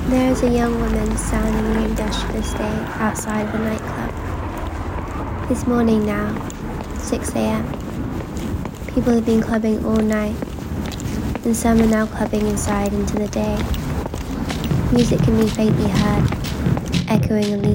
There is a young woman sounding an industrious day outside of a nightclub. It's morning now, 6 a.m. People have been clubbing all night, and some are now clubbing inside into the day. Music can be faintly heard, echoing a